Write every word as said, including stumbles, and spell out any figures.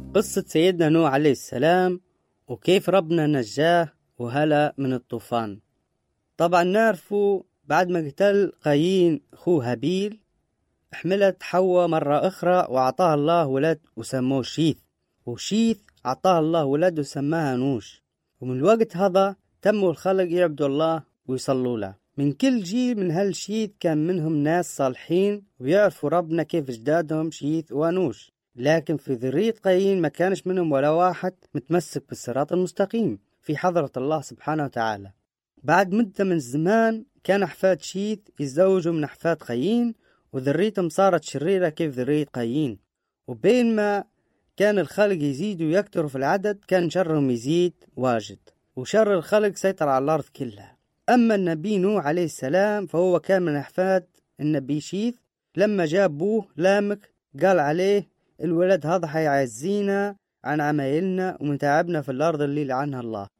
قصة سيدنا نوح عليه السلام وكيف ربنا نجاه وهلا من الطوفان. طبعا نعرفوا بعد ما قتل قايين أخوه هابيل حملت حواء مرة أخرى وأعطاها الله ولد وسموه شيث، وشيث أعطاها الله ولد وسماها نوش. ومن الوقت هذا تموا الخلق يعبدوا الله ويصلوا له. من كل جيل من هالشيث كان منهم ناس صالحين ويعرفوا ربنا كيف اجدادهم شيث ونوش، لكن في ذرية قايين ما كانش منهم ولا واحد متمسك بالصراط المستقيم في حضرة الله سبحانه وتعالى. بعد مدة من الزمان كان أحفاد شيث يتزوجوا من أحفاد قايين، وذريتهم صارت شريرة كيف ذرية قايين. وبين ما كان الخلق يزيد ويكتروا في العدد كان شرهم يزيد واجد، وشر الخلق سيطر على الأرض كلها. أما النبي نوح عليه السلام فهو كان من أحفاد النبي شيث. لما جابوه لامك قال عليه الولد هذا حيعزينا عن عمايلنا ومن تعبنا في الأرض اللي لعنها الله.